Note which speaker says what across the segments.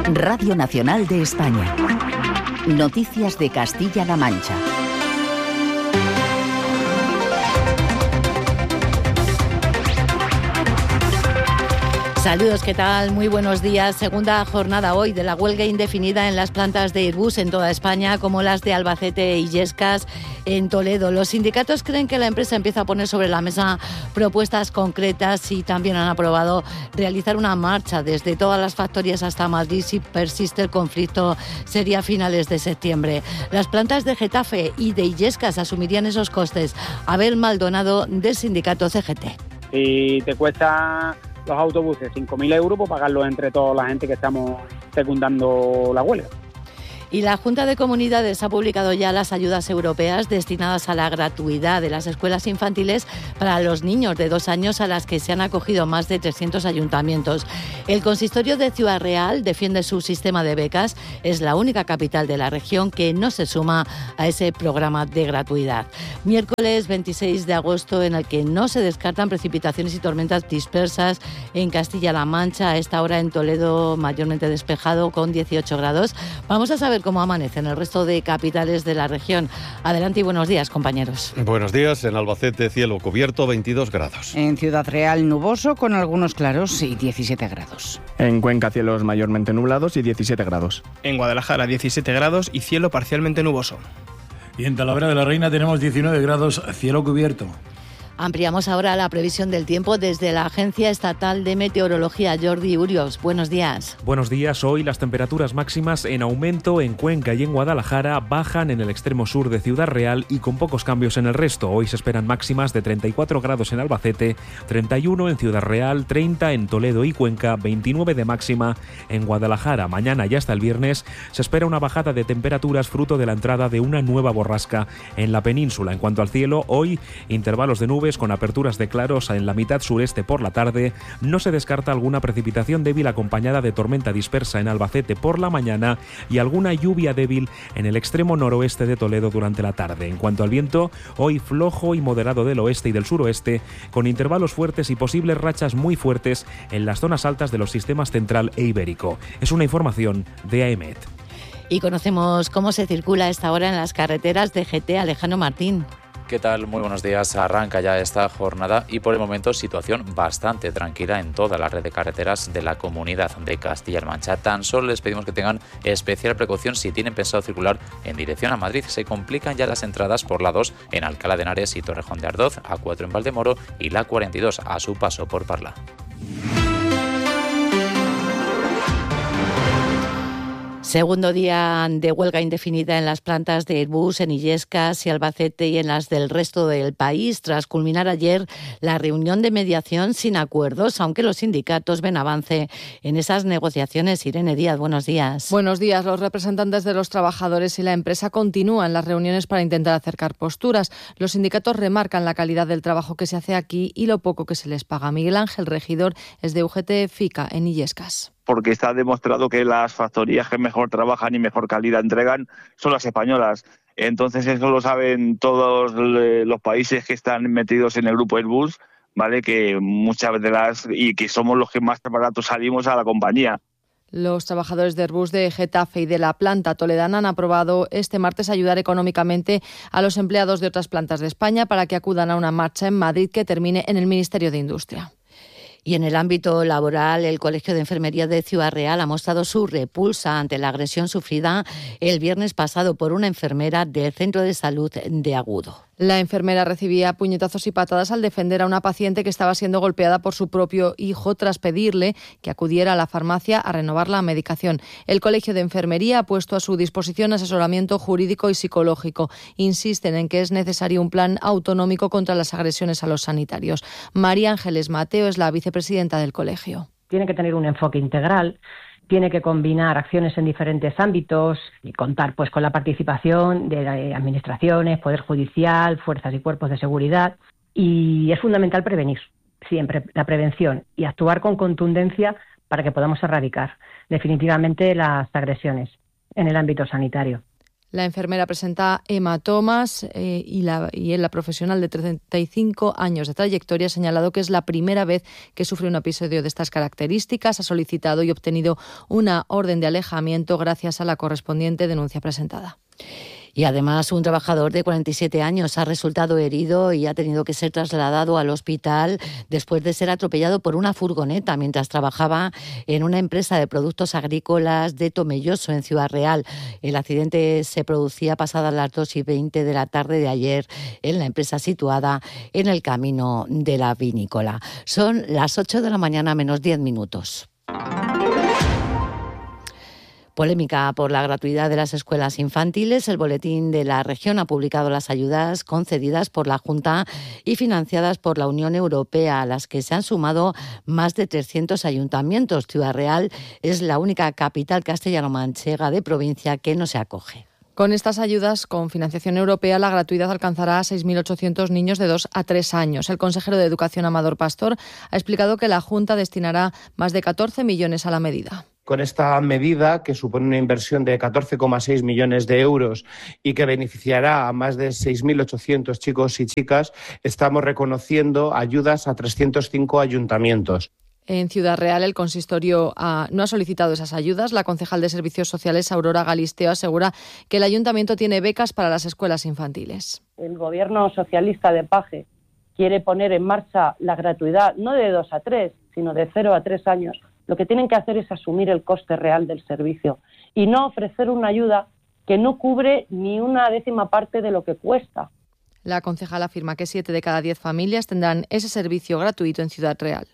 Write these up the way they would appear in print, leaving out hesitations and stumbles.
Speaker 1: Radio Nacional de España. Noticias de Castilla-La Mancha.
Speaker 2: Saludos, ¿qué tal? Muy buenos días. Segunda jornada hoy de la huelga indefinida en las plantas de Airbus en toda España, como las de Albacete e Illescas en Toledo. Los sindicatos creen que la empresa empieza a poner sobre la mesa propuestas concretas y también han aprobado realizar una marcha desde todas las factorías hasta Madrid si persiste el conflicto. Sería a finales de septiembre. Las plantas de Getafe y de Illescas asumirían esos costes. Abel Maldonado, del sindicato CGT.
Speaker 3: Si te cuesta los autobuses 5.000 euros, pues pagarlos entre toda la gente que estamos secundando la huelga.
Speaker 2: Y la Junta de Comunidades ha publicado ya las ayudas europeas destinadas a la gratuidad de las escuelas infantiles para los niños de 2 años, a las que se han acogido más de 300 ayuntamientos. El consistorio de Ciudad Real defiende su sistema de becas. Es la única capital de la región que no se suma a ese programa de gratuidad. Miércoles 26 de agosto, en el que no se descartan precipitaciones y tormentas dispersas en Castilla-La Mancha. A esta hora en Toledo mayormente despejado con 18 grados. Vamos a saber cómo amanece en el resto de capitales de la región. Adelante y buenos días, compañeros.
Speaker 4: Buenos días. En Albacete, cielo cubierto, 22 grados.
Speaker 5: En Ciudad Real, nuboso con algunos claros y 17 grados.
Speaker 6: En Cuenca, cielos mayormente nublados y 17 grados.
Speaker 7: En Guadalajara, 17 grados y cielo parcialmente nuboso.
Speaker 8: Y en Talavera de la Reina tenemos 19 grados, cielo cubierto.
Speaker 2: Ampliamos ahora la previsión del tiempo desde la Agencia Estatal de Meteorología. Jordi Urios, buenos días.
Speaker 9: Buenos días. Hoy las temperaturas máximas en aumento en Cuenca y en Guadalajara, bajan en el extremo sur de Ciudad Real y con pocos cambios en el resto. Hoy se esperan máximas de 34 grados en Albacete, 31 en Ciudad Real, 30 en Toledo y Cuenca, 29 de máxima en Guadalajara. Mañana y hasta el viernes se espera una bajada de temperaturas fruto de la entrada de una nueva borrasca en la península. En cuanto al cielo, hoy intervalos de nubes con aperturas de claros en la mitad sureste por la tarde. No se descarta alguna precipitación débil acompañada de tormenta dispersa en Albacete por la mañana y alguna lluvia débil en el extremo noroeste de Toledo durante la tarde. En cuanto al viento, hoy flojo y moderado del oeste y del suroeste, con intervalos fuertes y posibles rachas muy fuertes en las zonas altas de los sistemas central e ibérico. Es una información de AEMET.
Speaker 2: Y conocemos cómo se circula a esta hora en las carreteras de GT. Alejandro Martín.
Speaker 10: ¿Qué tal? Muy buenos días. Arranca ya esta jornada y por el momento situación bastante tranquila en toda la red de carreteras de la Comunidad de Castilla-La Mancha. Tan solo les pedimos que tengan especial precaución si tienen pensado circular en dirección a Madrid. Se complican ya las entradas por la 2 en Alcalá de Henares y Torrejón de Ardoz, A4 en Valdemoro y la 42 a su paso por Parla.
Speaker 2: Segundo día de huelga indefinida en las plantas de Airbus, en Illescas y Albacete y en las del resto del país, tras culminar ayer la reunión de mediación sin acuerdos, aunque los sindicatos ven avance en esas negociaciones. Irene Díaz, buenos días.
Speaker 11: Buenos días. Los representantes de los trabajadores y la empresa continúan las reuniones para intentar acercar posturas. Los sindicatos remarcan la calidad del trabajo que se hace aquí y lo poco que se les paga. Miguel Ángel Regidor es de UGT FICA en Illescas.
Speaker 12: Porque está demostrado que las factorías que mejor trabajan y mejor calidad entregan son las españolas. Entonces eso lo saben todos los países que están metidos en el grupo Airbus, ¿vale? Que muchas y que somos los que más baratos salimos a la compañía.
Speaker 11: Los trabajadores de Airbus de Getafe y de la planta toledana han aprobado este martes ayudar económicamente a los empleados de otras plantas de España para que acudan a una marcha en Madrid que termine en el Ministerio de Industria.
Speaker 2: Y en el ámbito laboral, el Colegio de Enfermería de Ciudad Real ha mostrado su repulsa ante la agresión sufrida el viernes pasado por una enfermera del Centro de Salud de Agudo.
Speaker 11: La enfermera recibía puñetazos y patadas al defender a una paciente que estaba siendo golpeada por su propio hijo tras pedirle que acudiera a la farmacia a renovar la medicación. El Colegio de Enfermería ha puesto a su disposición asesoramiento jurídico y psicológico. Insisten en que es necesario un plan autonómico contra las agresiones a los sanitarios. María Ángeles Mateo es la vicepresidenta del colegio.
Speaker 13: Tiene que tener un enfoque integral. Tiene que combinar acciones en diferentes ámbitos y contar pues con la participación de administraciones, Poder Judicial, fuerzas y cuerpos de seguridad. Y es fundamental prevenir, siempre la prevención, y actuar con contundencia para que podamos erradicar definitivamente las agresiones en el ámbito sanitario.
Speaker 11: La enfermera presenta hematomas y la profesional de 35 años de trayectoria ha señalado que es la primera vez que sufre un episodio de estas características. Ha solicitado y obtenido una orden de alejamiento gracias a la correspondiente denuncia presentada.
Speaker 2: Y además un trabajador de 47 años ha resultado herido y ha tenido que ser trasladado al hospital después de ser atropellado por una furgoneta mientras trabajaba en una empresa de productos agrícolas de Tomelloso, en Ciudad Real. El accidente se producía pasadas las 2:20 de la tarde de ayer en la empresa situada en el camino de la vinícola. Son las 8 de la mañana menos 10 minutos. Polémica por la gratuidad de las escuelas infantiles. El Boletín de la Región ha publicado las ayudas concedidas por la Junta y financiadas por la Unión Europea, a las que se han sumado más de 300 ayuntamientos. Ciudad Real es la única capital castellano-manchega de provincia que no se acoge.
Speaker 11: Con estas ayudas con financiación europea, la gratuidad alcanzará a 6.800 niños de 2 a 3 años. El consejero de Educación, Amador Pastor, ha explicado que la Junta destinará más de 14 millones a la medida.
Speaker 14: Con esta medida, que supone una inversión de 14,6 millones de euros y que beneficiará a más de 6.800 chicos y chicas, estamos reconociendo ayudas a 305 ayuntamientos.
Speaker 11: En Ciudad Real, el consistorio no ha solicitado esas ayudas. La concejal de Servicios Sociales, Aurora Galisteo, asegura que el ayuntamiento tiene becas para las escuelas infantiles.
Speaker 15: El gobierno socialista de Paje quiere poner en marcha la gratuidad no de 2 a 3, sino de 0 a 3 años. Lo que tienen que hacer es asumir el coste real del servicio y no ofrecer una ayuda que no cubre ni una décima parte de lo que cuesta.
Speaker 11: La concejal afirma que 7 de cada 10 familias tendrán ese servicio gratuito en Ciudad Real.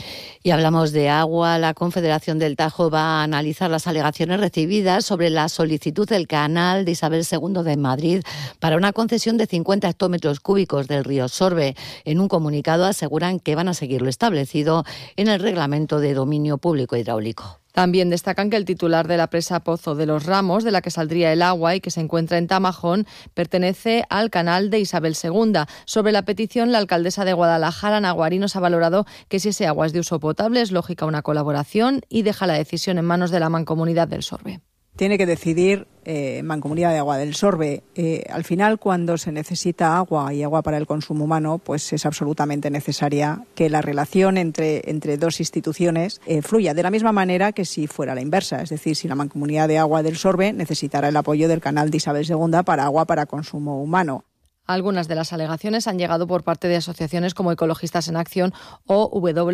Speaker 2: Y hablamos de agua. La Confederación del Tajo va a analizar las alegaciones recibidas sobre la solicitud del canal de Isabel II de Madrid para una concesión de 50 hectómetros cúbicos del río Sorbe. En un comunicado aseguran que van a seguir lo establecido en el Reglamento de Dominio Público Hidráulico.
Speaker 11: También destacan que el titular de la presa Pozo de los Ramos, de la que saldría el agua y que se encuentra en Tamajón, pertenece al canal de Isabel II. Sobre la petición, la alcaldesa de Guadalajara, Ana Guarinos, ha valorado que si ese agua es de uso potable es lógica una colaboración y deja la decisión en manos de la Mancomunidad del Sorbe.
Speaker 16: Tiene que decidir Mancomunidad de Agua del Sorbe. Al final, cuando se necesita agua y agua para el consumo humano, pues es absolutamente necesaria que la relación entre dos instituciones fluya de la misma manera que si fuera la inversa. Es decir, si la Mancomunidad de Agua del Sorbe necesitara el apoyo del canal de Isabel II para agua para consumo humano.
Speaker 11: Algunas de las alegaciones han llegado por parte de asociaciones como Ecologistas en Acción o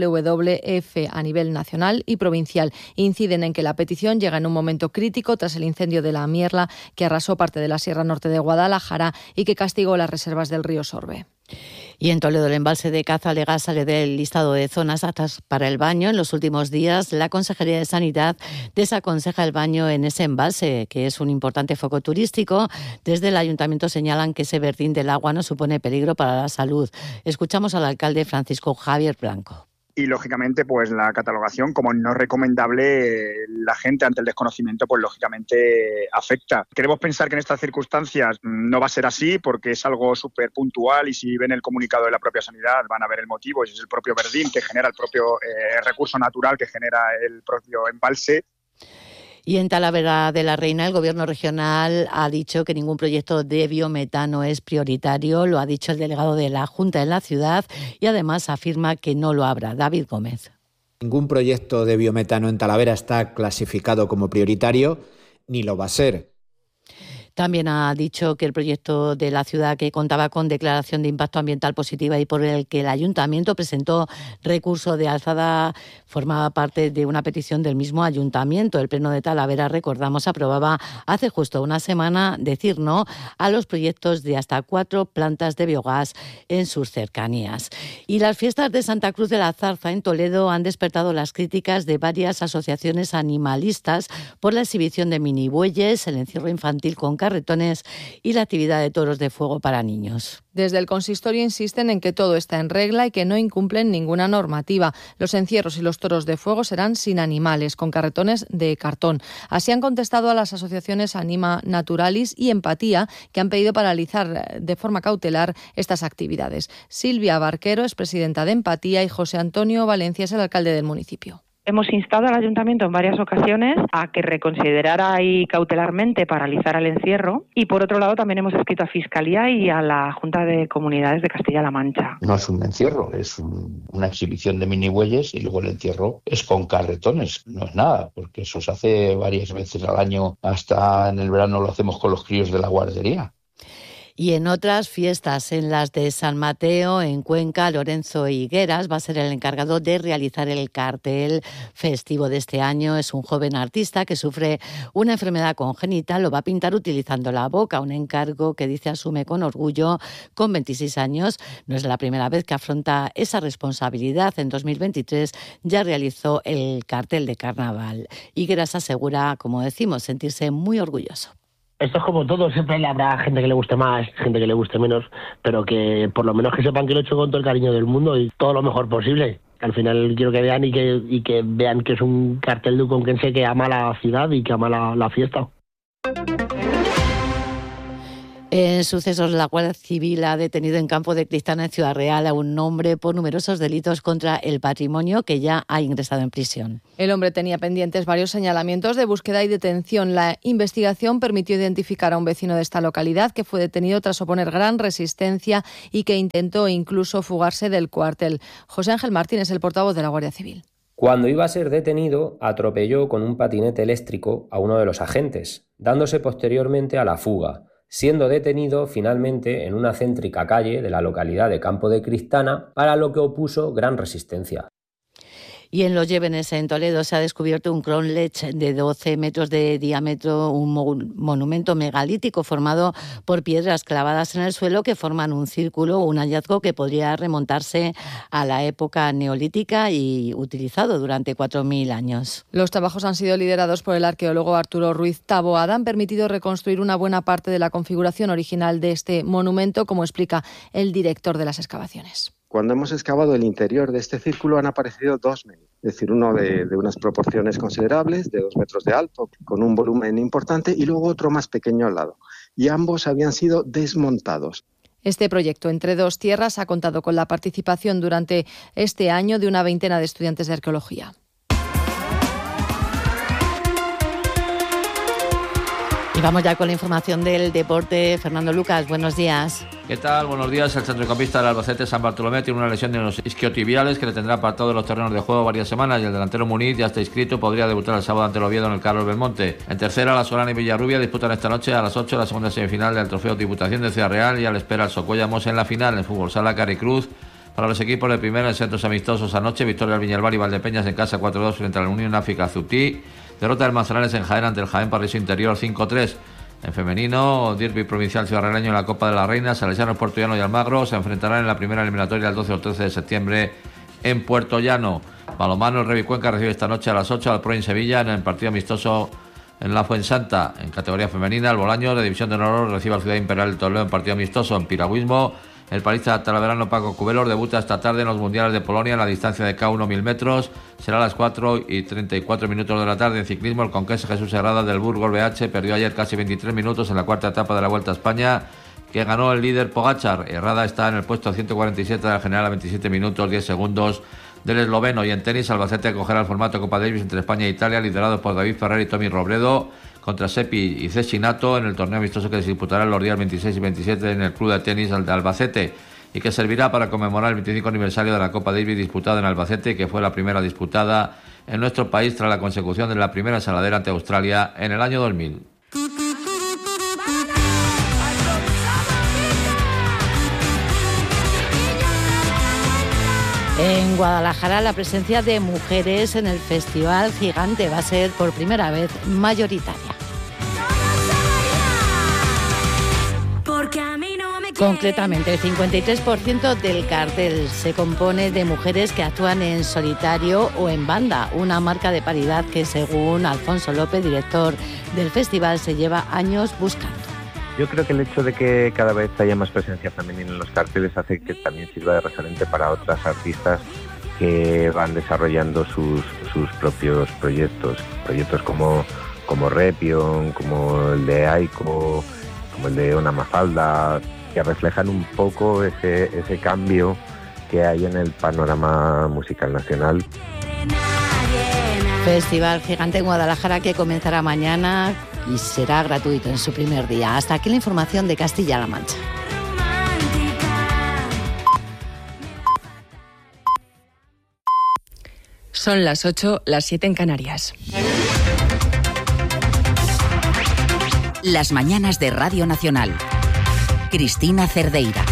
Speaker 11: WWF a nivel nacional y provincial. Inciden en que la petición llega en un momento crítico tras el incendio de la Mierla que arrasó parte de la Sierra Norte de Guadalajara y que castigó las reservas del río Sorbe.
Speaker 2: Y en Toledo, el embalse de Cazalegas sale del listado de zonas aptas para el baño. En los últimos días, la Consejería de Sanidad desaconseja el baño en ese embalse, que es un importante foco turístico. Desde el Ayuntamiento señalan que ese verdín del agua no supone peligro para la salud. Escuchamos al alcalde Francisco Javier Blanco.
Speaker 17: Y, lógicamente, pues la catalogación como no recomendable, la gente ante el desconocimiento, pues lógicamente afecta. Queremos pensar que en estas circunstancias no va a ser así porque es algo súper puntual y si ven el comunicado de la propia sanidad van a ver el motivo y es el propio verdín que genera el propio recurso natural que genera el propio embalse.
Speaker 2: Y en Talavera de la Reina, el Gobierno regional ha dicho que ningún proyecto de biometano es prioritario. Lo ha dicho el delegado de la Junta en la ciudad y además afirma que no lo habrá. David Gómez.
Speaker 18: Ningún proyecto de biometano en Talavera está clasificado como prioritario, ni lo va a ser.
Speaker 2: También ha dicho que el proyecto de la ciudad, que contaba con declaración de impacto ambiental positiva y por el que el ayuntamiento presentó recurso de alzada, formaba parte de una petición del mismo ayuntamiento. El Pleno de Talavera, recordamos, aprobaba hace justo una semana decir no a los proyectos de hasta 4 plantas de biogás en sus cercanías. Y las fiestas de Santa Cruz de la Zarza en Toledo han despertado las críticas de varias asociaciones animalistas por la exhibición de minibueyes, el encierro infantil con carretones y la actividad de toros de fuego para niños.
Speaker 11: Desde el consistorio insisten en que todo está en regla y que no incumplen ninguna normativa. Los encierros y los toros de fuego serán sin animales, con carretones de cartón. Así han contestado a las asociaciones Anima Naturalis y Empatía, que han pedido paralizar de forma cautelar estas actividades. Silvia Barquero es presidenta de Empatía y José Antonio Valencia es el alcalde del municipio.
Speaker 19: Hemos instado al Ayuntamiento en varias ocasiones a que reconsiderara y cautelarmente paralizara el encierro, y por otro lado también hemos escrito a Fiscalía y a la Junta de Comunidades de Castilla-La Mancha.
Speaker 20: No es un encierro, es una exhibición de minibueyes y luego el encierro es con carretones, no es nada, porque eso se hace varias veces al año, hasta en el verano lo hacemos con los críos de la guardería.
Speaker 2: Y en otras fiestas, en las de San Mateo, en Cuenca, Lorenzo Higueras va a ser el encargado de realizar el cartel festivo de este año. Es un joven artista que sufre una enfermedad congénita, lo va a pintar utilizando la boca, un encargo que dice asume con orgullo. Con 26 años, no es la primera vez que afronta esa responsabilidad. En 2023 ya realizó el cartel de carnaval. Higueras asegura, como decimos, sentirse muy orgulloso.
Speaker 21: Esto es como todo, siempre habrá gente que le guste más, gente que le guste menos, pero que por lo menos que sepan que lo he hecho con todo el cariño del mundo y todo lo mejor posible. Al final quiero que vean y que vean que es un cartel de un conquense que ama la ciudad y que ama la fiesta.
Speaker 2: En sucesos, la Guardia Civil ha detenido en Campo de Cristana, en Ciudad Real, a un hombre por numerosos delitos contra el patrimonio que ya ha ingresado en prisión.
Speaker 11: El hombre tenía pendientes varios señalamientos de búsqueda y detención. La investigación permitió identificar a un vecino de esta localidad que fue detenido tras oponer gran resistencia y que intentó incluso fugarse del cuartel. José Ángel Martín es el portavoz de la Guardia Civil.
Speaker 22: Cuando iba a ser detenido, atropelló con un patinete eléctrico a uno de los agentes, dándose posteriormente a la fuga, siendo detenido finalmente en una céntrica calle de la localidad de Campo de Cristana, para lo que opuso gran resistencia.
Speaker 2: Y en Los Llévenes, en Toledo, se ha descubierto un cromlech de 12 metros de diámetro, un monumento megalítico formado por piedras clavadas en el suelo que forman un círculo, un hallazgo que podría remontarse a la época neolítica y utilizado durante 4.000 años.
Speaker 11: Los trabajos han sido liderados por el arqueólogo Arturo Ruiz Taboada. Han permitido reconstruir una buena parte de la configuración original de este monumento, como explica el director de las excavaciones.
Speaker 23: Cuando hemos excavado el interior de este círculo han aparecido dos menhires, es decir, uno de unas proporciones considerables, de 2 metros de alto, con un volumen importante, y luego otro más pequeño al lado. Y ambos habían sido desmontados.
Speaker 11: Este proyecto Entre dos tierras ha contado con la participación durante este año de una veintena de estudiantes de arqueología.
Speaker 2: Y vamos ya con la información del deporte. Fernando Lucas, buenos días.
Speaker 24: ¿Qué tal? Buenos días. El centrocampista del Albacete, San Bartolomé, tiene una lesión de los isquiotibiales que le tendrá apartado de los terrenos de juego varias semanas, y el delantero Muniz ya está inscrito, podría debutar el sábado ante el Oviedo en el Carlos Belmonte. En tercera, la Solana y Villarrubia disputan esta noche a las 8 la segunda semifinal del Trofeo Diputación de Ciudad Real, y a la espera el Socuellamos en la final. En fútbol sala, Caricruz. Para los equipos de primera, en centros amistosos anoche, victoria del Viñalbal y Valdepeñas en casa 4-2 frente a la Unión África Zutí. Derrota del Manzanares en Jaén ante el Jaén Paraíso Interior 5-3. En femenino, derbi provincial ciudadrealeño en la Copa de la Reina, Salesianos, Puertollano y Almagro se enfrentarán en la primera eliminatoria el 12 o 13 de septiembre en Puerto Llano. Balonmano, el Revi Cuenca recibe esta noche a las 8 al Pro en Sevilla en el partido amistoso en la Fuensanta. En categoría femenina, el Bolaños de División de Honor recibe al Ciudad Imperial de Toledo en partido amistoso. En piragüismo, el palista talaverano Paco Cubelos debuta esta tarde en los Mundiales de Polonia en la distancia de K1 1000 metros. Será a las 4:34 de la tarde. En ciclismo, el conquense Jesús Herrada del Burgos BH perdió ayer casi 23 minutos en la cuarta etapa de la Vuelta a España, que ganó el líder Pogačar. Herrada está en el puesto 147 de la general a 27 minutos 10 segundos del esloveno. Y en tenis, Albacete acogerá el formato Copa Davis entre España e Italia, liderado por David Ferrer y Tommy Robredo, contra Seppi y Cecchinato en el torneo amistoso que se disputará los días 26 y 27 en el Club de Tenis de Albacete, y que servirá para conmemorar el 25 aniversario de la Copa Davis disputada en Albacete, que fue la primera disputada en nuestro país tras la consecución de la primera saladera ante Australia en el año 2000.
Speaker 2: En Guadalajara, la presencia de mujeres en el Festival Gigante va a ser por primera vez mayoritaria. Concretamente, el 53% del cartel se compone de mujeres que actúan en solitario o en banda, una marca de paridad que, según Alfonso López, director del festival, se lleva años buscando.
Speaker 25: Yo creo que el hecho de que cada vez haya más presencia femenina en los carteles hace que también sirva de referente para otras artistas que van desarrollando sus propios proyectos como Repion, como el de Aiko, como el de Ona Mafalda, que reflejan un poco ese cambio que hay en el panorama musical nacional.
Speaker 2: Festival Gigante en Guadalajara que comenzará mañana y será gratuito en su primer día. Hasta aquí la información de Castilla-La Mancha.
Speaker 1: Son las 8, las 7 en Canarias.
Speaker 3: Las mañanas de Radio Nacional. Cristina Cerdeira.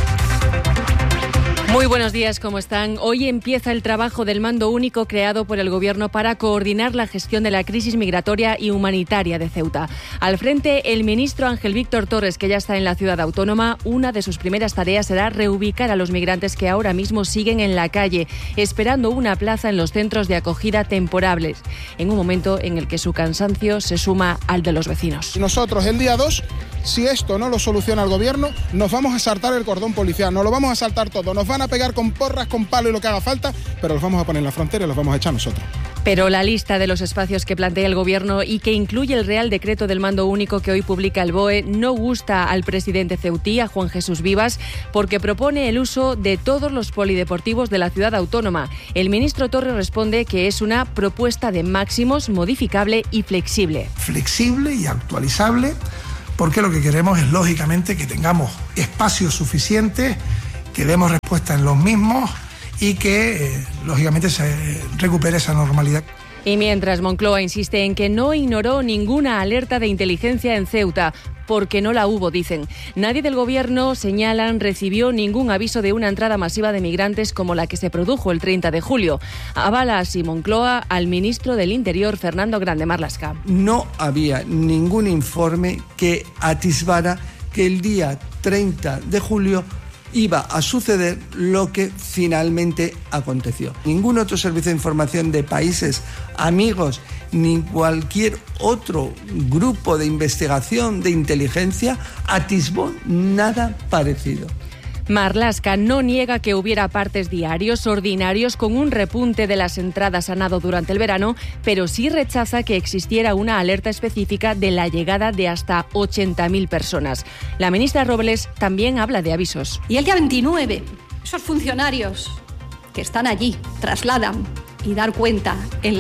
Speaker 1: Muy buenos días, ¿cómo están? Hoy empieza el trabajo del mando único creado por el Gobierno para coordinar la gestión de la crisis migratoria y humanitaria de Ceuta. Al frente, el ministro Ángel Víctor Torres, que ya está en la ciudad autónoma. Una de sus primeras tareas será reubicar a los migrantes que ahora mismo siguen en la calle, esperando una plaza en los centros de acogida temporales, en un momento en el que su cansancio se suma al de los vecinos.
Speaker 4: Nosotros, el día 2, si esto no lo soluciona el Gobierno, nos vamos a saltar el cordón policial, nos lo vamos a saltar todo, nos van a pegar con porras, con palo y lo que haga falta, pero los vamos a poner en la frontera y los vamos a echar nosotros.
Speaker 1: Pero la lista de los espacios que plantea el Gobierno y que incluye el Real Decreto del Mando Único que hoy publica el BOE no gusta al presidente ceutí, a Juan Jesús Vivas, porque propone el uso de todos los polideportivos de la ciudad autónoma. El ministro Torres responde que es una propuesta de máximos modificable y flexible.
Speaker 5: Flexible y actualizable, porque lo que queremos es, lógicamente, que tengamos espacios suficientes, que demos respuesta en los mismos y que, lógicamente, se recupere esa normalidad.
Speaker 1: Y mientras, Moncloa insiste en que no ignoró ninguna alerta de inteligencia en Ceuta, porque no la hubo, dicen. Nadie del Gobierno, señalan, recibió ningún aviso de una entrada masiva de migrantes como la que se produjo el 30 de julio. Avala así Moncloa al ministro del Interior, Fernando Grande Marlaska.
Speaker 6: No había ningún informe que atisbara que el día 30 de julio iba a suceder lo que finalmente aconteció. Ningún otro servicio de información de países amigos ni cualquier otro grupo de investigación de inteligencia atisbó nada parecido.
Speaker 1: Marlaska no niega que hubiera partes diarios ordinarios con un repunte de las entradas a nado durante el verano, pero sí rechaza que existiera una alerta específica de la llegada de hasta 80.000 personas. La ministra Robles también habla de avisos.
Speaker 26: Y el día 29, esos funcionarios que están allí trasladan y dar cuenta en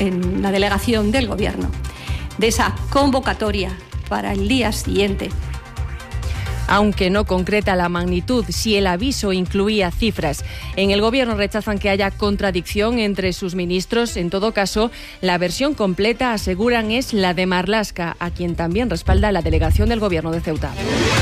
Speaker 26: la delegación del Gobierno de esa convocatoria para el día siguiente.
Speaker 1: Aunque no concreta la magnitud, si el aviso incluía cifras. En el Gobierno rechazan que haya contradicción entre sus ministros. En todo caso, la versión completa, aseguran, es la de Marlaska, a quien también respalda la delegación del Gobierno de Ceuta.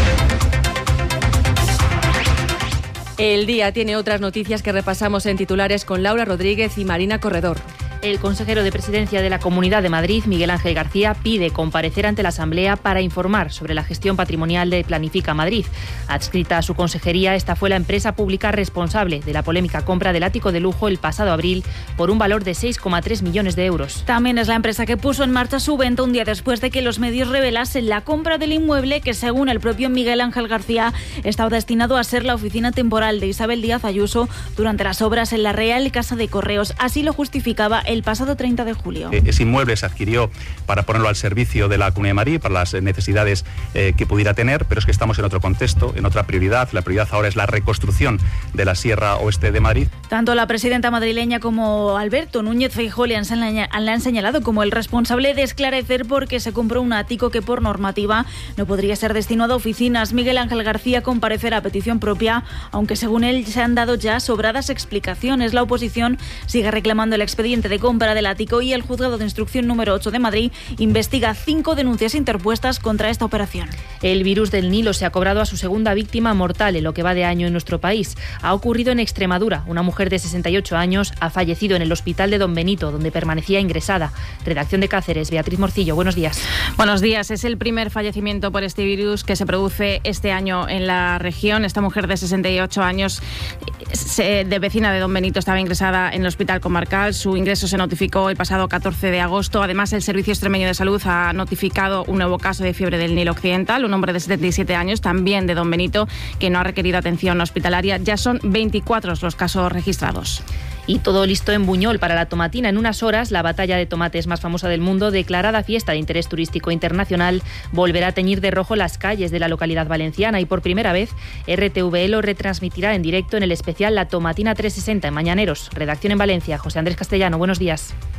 Speaker 1: El día tiene otras noticias que repasamos en titulares con Laura Rodríguez y Marina Corredor.
Speaker 27: El consejero de Presidencia de la Comunidad de Madrid, Miguel Ángel García, pide comparecer ante la Asamblea para informar sobre la gestión patrimonial de Planifica Madrid. Adscrita a su consejería, esta fue la empresa pública responsable de la polémica compra del ático de lujo el pasado abril por un valor de 6,3 millones de euros.
Speaker 28: También es la empresa que puso en marcha su venta un día después de que los medios revelasen la compra del inmueble que, según el propio Miguel Ángel García, estaba destinado a ser la oficina temporal de Isabel Díaz Ayuso durante las obras en la Real Casa de Correos. Así lo justificaba el pasado 30 de julio.
Speaker 29: Ese inmueble se adquirió para ponerlo al servicio de la Comunidad de Madrid, para las necesidades que pudiera tener, pero es que estamos en otro contexto, en otra prioridad. La prioridad ahora es la reconstrucción de la Sierra Oeste de Madrid.
Speaker 28: Tanto la presidenta madrileña como Alberto Núñez Feijóo le han señalado como el responsable de esclarecer por qué se compró un ático que por normativa no podría ser destinado a oficinas. Miguel Ángel García comparecerá a petición propia, aunque según él se han dado ya sobradas explicaciones. La oposición sigue reclamando el expediente de compra del ático y el Juzgado de Instrucción número 8 de Madrid investiga 5 denuncias interpuestas contra esta operación.
Speaker 27: El virus del Nilo se ha cobrado a su segunda víctima mortal en lo que va de año en nuestro país. Ha ocurrido en Extremadura. Una mujer de 68 años ha fallecido en el hospital de Don Benito, donde permanecía ingresada. Redacción de Cáceres, Beatriz Morcillo, buenos días.
Speaker 30: Buenos días. Es el primer fallecimiento por este virus que se produce este año en la región. Esta mujer de 68 años, de vecina de Don Benito, estaba ingresada en el hospital comarcal. Su ingreso se notificó el pasado 14 de agosto. Además, el Servicio Extremeño de Salud ha notificado un nuevo caso de fiebre del Nilo Occidental, un hombre de 77 años, también de Don Benito, que no ha requerido atención hospitalaria. Ya son 24 los casos registrados.
Speaker 27: Y todo listo en Buñol para la tomatina. En unas horas, la batalla de tomates más famosa del mundo, declarada fiesta de interés turístico internacional, volverá a teñir de rojo las calles de la localidad valenciana y por primera vez RTVE lo retransmitirá en directo en el especial La Tomatina 360 en Mañaneros. Redacción en Valencia, José Andrés Castellano, buenos días.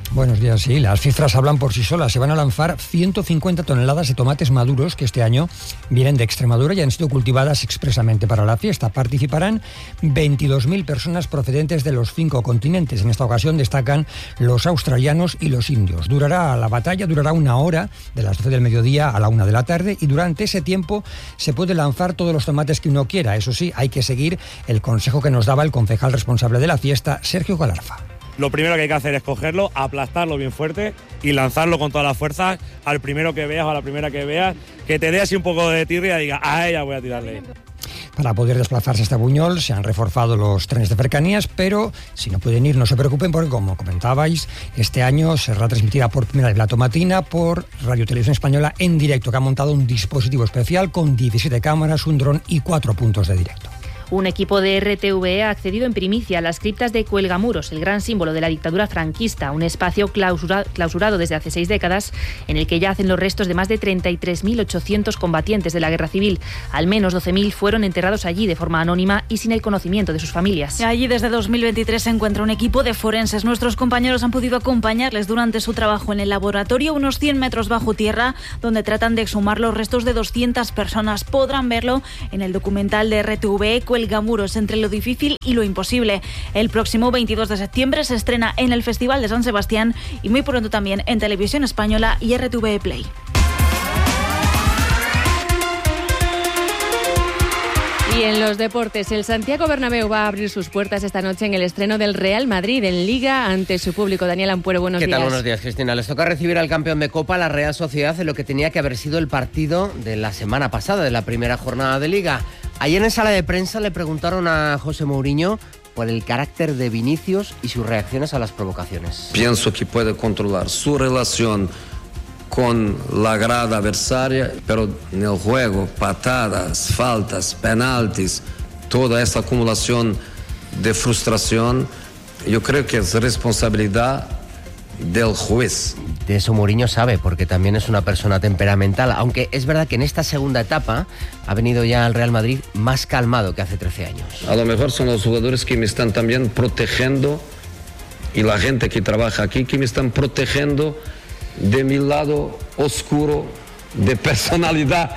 Speaker 7: Buenos días, sí, las cifras hablan por sí solas. Se van a lanzar 150 toneladas de tomates maduros que este año vienen de Extremadura y han sido cultivadas expresamente para la fiesta. Participarán 22.000 personas procedentes de los 5 continentes. En esta ocasión destacan los australianos y los indios. La batalla durará 1 hora, de las 12 del mediodía a la 1 de la tarde, y durante ese tiempo se puede lanzar todos los tomates que uno quiera. Eso sí, hay que seguir el consejo que nos daba el concejal responsable de la fiesta, Sergio Galarza.
Speaker 8: Lo primero que hay que hacer es cogerlo, aplastarlo bien fuerte y lanzarlo con toda la fuerza al primero que veas o a la primera que veas, que te dé así un poco de tirria y diga, a ella voy a tirarle.
Speaker 7: Para poder desplazarse hasta Buñol se han reforzado los trenes de cercanías, pero si no pueden ir no se preocupen porque, como comentabais, este año será transmitida por primera vez la tomatina por Radio Televisión Española en directo, que ha montado un dispositivo especial con 17 cámaras, un dron y 4 puntos de directo.
Speaker 27: Un equipo de RTVE ha accedido en primicia a las criptas de Cuelgamuros, el gran símbolo de la dictadura franquista, un espacio clausurado desde hace 6 décadas, en el que yacen los restos de más de 33.800 combatientes de la guerra civil. Al menos 12.000 fueron enterrados allí de forma anónima y sin el conocimiento de sus familias.
Speaker 28: Allí desde 2023 se encuentra un equipo de forenses. Nuestros compañeros han podido acompañarles durante su trabajo en el laboratorio, unos 100 metros bajo tierra, donde tratan de exhumar los restos de 200 personas. Podrán verlo en el documental de RTVE Cuelgamuros, entre lo difícil y lo imposible. El próximo 22 de septiembre se estrena en el Festival de San Sebastián y muy pronto también en Televisión Española y RTVE Play.
Speaker 1: Y en los deportes, el Santiago Bernabéu va a abrir sus puertas esta noche en el estreno del Real Madrid en Liga ante su público. Daniel Ampuero, buenos días.
Speaker 9: ¿Qué tal? Buenos días, Cristina. Les toca recibir al campeón de Copa, la Real Sociedad, en lo que tenía que haber sido el partido de la semana pasada, de la primera jornada de Liga. Ayer en sala de prensa le preguntaron a José Mourinho por el carácter de Vinicius y sus reacciones a las provocaciones.
Speaker 10: Pienso que puede controlar su relación con la grada adversaria, pero en el juego, patadas, faltas, penaltis, toda esa acumulación de frustración, yo creo que es responsabilidad del juez.
Speaker 9: De eso Mourinho sabe, porque también es una persona temperamental, aunque es verdad que en esta segunda etapa ha venido ya al Real Madrid más calmado que hace 13 años.
Speaker 10: A lo mejor son los jugadores que me están también protegiendo, y la gente que trabaja aquí que me están protegiendo de mi lado oscuro de personalidad.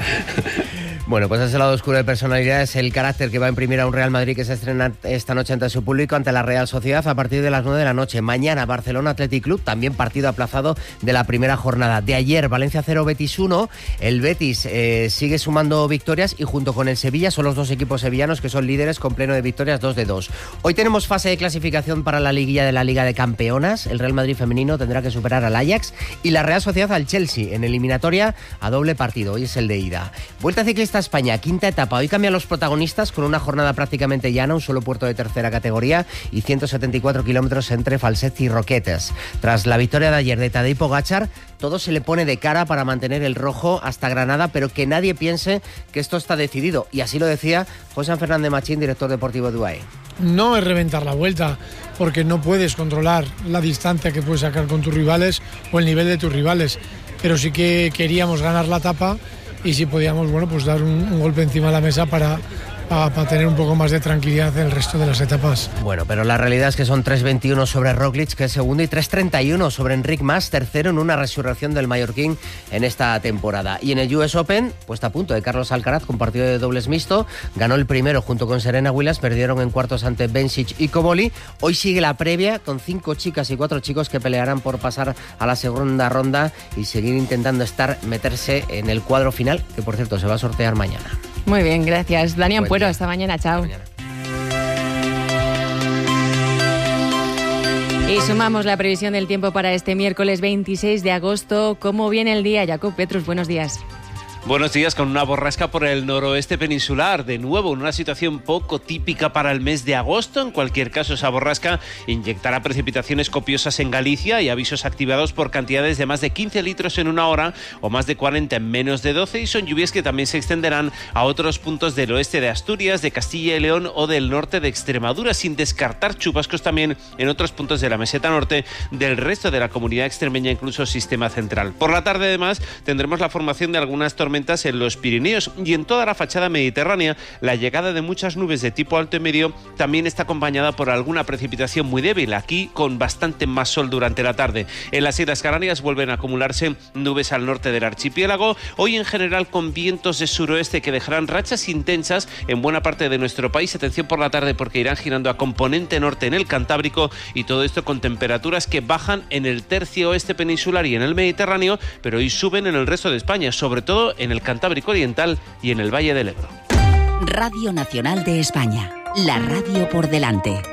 Speaker 9: Bueno, pues ese lado oscuro de personalidad es el carácter que va a imprimir a un Real Madrid que se estrena esta noche ante su público, ante la Real Sociedad, a partir de las 9 de la noche. Mañana, Barcelona Athletic Club, también partido aplazado de la primera jornada. De ayer, Valencia 0, Betis 1. El Betis sigue sumando victorias y junto con el Sevilla son los dos equipos sevillanos que son líderes con pleno de victorias, 2-2. Hoy tenemos fase de clasificación para la liguilla de la Liga de Campeonas. El Real Madrid femenino tendrá que superar al Ajax y la Real Sociedad al Chelsea en eliminatoria a doble partido. Hoy es el de ida. Vuelta Ciclista a España, quinta etapa. Hoy cambian los protagonistas con una jornada prácticamente llana, un solo puerto de tercera categoría y 174 kilómetros entre Falset y Roquetes. Tras la victoria de ayer de Tadej Pogačar, todo se le pone de cara para mantener el rojo hasta Granada, pero que nadie piense que esto está decidido. Y así lo decía José Fernández Machín, director deportivo de UAE.
Speaker 12: No es reventar la vuelta, porque no puedes controlar la distancia que puedes sacar con tus rivales o el nivel de tus rivales, pero sí que queríamos ganar la etapa y si podíamos, bueno, pues dar un golpe encima de la mesa para tener un poco más de tranquilidad en el resto de las etapas.
Speaker 9: Bueno, pero la realidad es que son 3.21 sobre Roglic, que es segundo, y 3.31 sobre Enric Mas, tercero, en una resurrección del mallorquín en esta temporada. Y en el US Open, puesta a punto de Carlos Alcaraz con partido de dobles mixto, ganó el primero junto con Serena Williams, perdieron en cuartos ante Bencic y Cobolli. Hoy sigue la previa con 5 chicas y 4 chicos que pelearán por pasar a la segunda ronda y seguir intentando meterse en el cuadro final, que por cierto se va a sortear mañana.
Speaker 1: Muy bien, gracias. Dani Ampuero, hasta mañana, chao. Y sumamos la previsión del tiempo para este miércoles 26 de agosto. ¿Cómo viene el día? Jacob Petrus, buenos días.
Speaker 13: Buenos días, con una borrasca por el noroeste peninsular, de nuevo en una situación poco típica para el mes de agosto. En cualquier caso, esa borrasca inyectará precipitaciones copiosas en Galicia y avisos activados por cantidades de más de 15 litros en una hora o más de 40 en menos de 12, y son lluvias que también se extenderán a otros puntos del oeste de Asturias, de Castilla y León o del norte de Extremadura, sin descartar chubascos también en otros puntos de la meseta norte, del resto de la comunidad extremeña, incluso sistema central. Por la tarde, además, tendremos la formación de algunas tormentas tormentas en los Pirineos y en toda la fachada mediterránea. La llegada de muchas nubes de tipo alto y medio también está acompañada por alguna precipitación muy débil, aquí con bastante más sol durante la tarde. En las Islas Canarias vuelven a acumularse nubes al norte del archipiélago, hoy en general con vientos de suroeste que dejarán rachas intensas en buena parte de nuestro país. Atención por la tarde porque irán girando a componente norte en el Cantábrico y todo esto con temperaturas que bajan en el tercio oeste peninsular y en el Mediterráneo, pero hoy suben en el resto de España, sobre todo en el Cantábrico Oriental y en el Valle del Ebro.
Speaker 3: Radio Nacional de España, la radio por delante.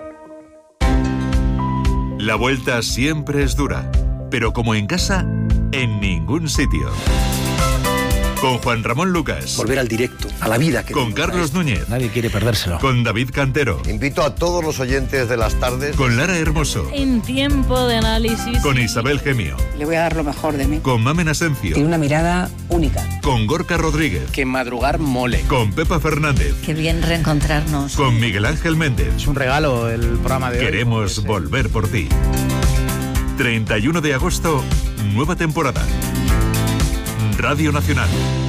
Speaker 14: La vuelta siempre es dura, pero como en casa, en ningún sitio. Con Juan Ramón Lucas.
Speaker 15: Volver al directo, a la vida.
Speaker 14: Con Carlos Núñez.
Speaker 15: Nadie quiere perdérselo.
Speaker 14: Con David Cantero.
Speaker 16: Invito a todos los oyentes de las tardes.
Speaker 14: Con Lara Hermoso.
Speaker 28: En tiempo de análisis.
Speaker 14: Con Isabel Gemio.
Speaker 17: Le voy a dar lo mejor de mí.
Speaker 14: Con Mamen Asencio.
Speaker 17: Tiene una mirada única.
Speaker 14: Con Gorka Rodríguez.
Speaker 17: Que madrugar mole.
Speaker 14: Con Pepa Fernández.
Speaker 2: Qué bien reencontrarnos.
Speaker 14: Con Miguel Ángel Méndez.
Speaker 17: Es un regalo el programa de hoy.
Speaker 14: Queremos volver por ti. 31 de agosto, nueva temporada. Radio Nacional.